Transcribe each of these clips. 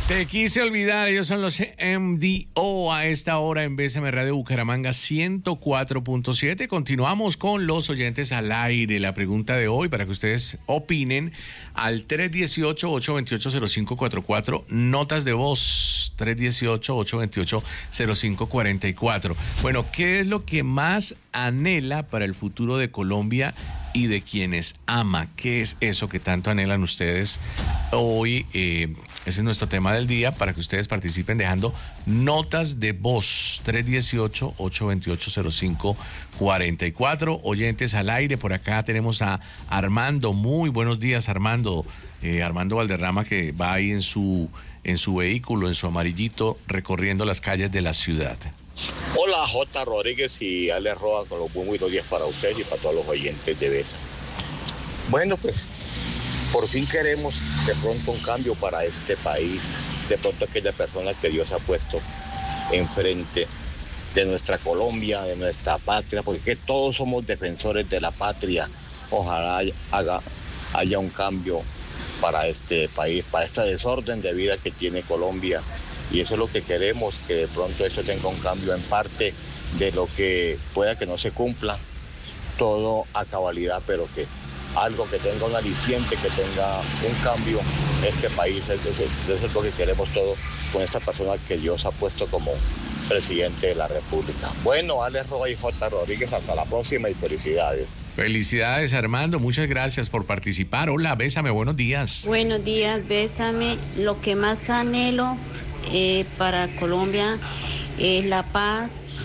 Te quise olvidar, ellos son los MDO a esta hora en BSM Radio Bucaramanga 104.7. Continuamos con los oyentes al aire. La pregunta de hoy para que ustedes opinen al 318-828-0544. Notas de voz 318-828-0544. Bueno, ¿qué es lo que más anhela para el futuro de Colombia y de quienes ama? ¿Qué es eso que tanto anhelan ustedes hoy? Ese es nuestro tema del día para que ustedes participen dejando notas de voz 318-828-0544. Oyentes al aire, por acá tenemos a Armando. Muy buenos días, Armando. Armando Valderrama, que va ahí en su vehículo, en su amarillito, recorriendo las calles de la ciudad. Hola, J. Rodríguez y Ale Roa, con los muy buenos días para ustedes y para todos los oyentes de BESA. Bueno, pues por fin queremos de pronto un cambio para este país, de pronto aquella persona que Dios ha puesto enfrente de nuestra Colombia, de nuestra patria, porque todos somos defensores de la patria. Ojalá haya un cambio para este país, para este desorden de vida que tiene Colombia, y eso es lo que queremos, que de pronto eso tenga un cambio en parte de lo que pueda que no se cumpla todo a cabalidad, pero que algo que tenga un aliciente, que tenga un cambio este país. Eso es lo que queremos todos con esta persona que Dios ha puesto como presidente de la República. Bueno, Ale Roa y J. Rodríguez, hasta la próxima y felicidades. Felicidades, Armando, muchas gracias por participar. Hola, Bésame, buenos días. Buenos días, Bésame. Lo que más anhelo para Colombia es la paz,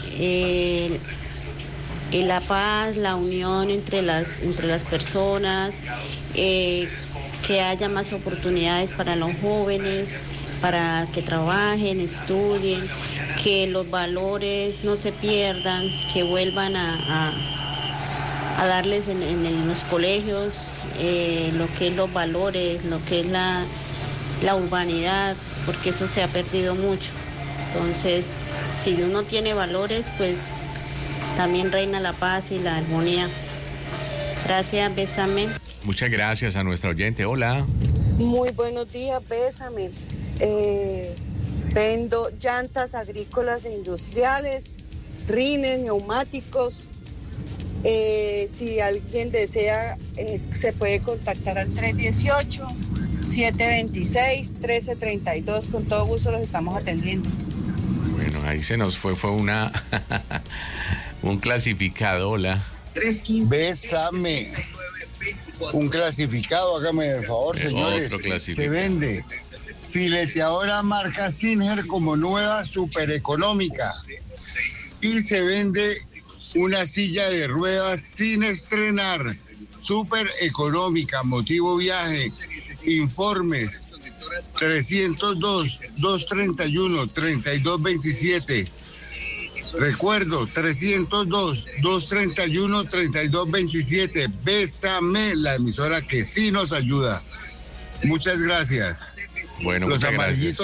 la unión entre las personas, que haya más oportunidades para los jóvenes, para que trabajen, estudien, que los valores no se pierdan, que vuelvan a darles en los colegios lo que es los valores, lo que es la humanidad, porque eso se ha perdido mucho. Entonces, si uno tiene valores, pues también reina la paz y la armonía. Gracias, Bésame. Muchas gracias a nuestra oyente. Hola. Muy buenos días, Bésame. Vendo llantas agrícolas e industriales, rines, neumáticos. Si alguien desea, se puede contactar al 318-726-1332. Con todo gusto los estamos atendiendo. Bueno, ahí se nos fue un clasificado. Hola. Bésame. Un clasificado, hágame el favor, señores. Se vende fileteadora marca Singer como nueva supereconómica. Y se vende una silla de ruedas sin estrenar, súper económica, motivo viaje. Informes 302-231-3227. Recuerdo, 302-231-3227. Bésame, la emisora que sí nos ayuda. Muchas gracias. Bueno, muchas gracias.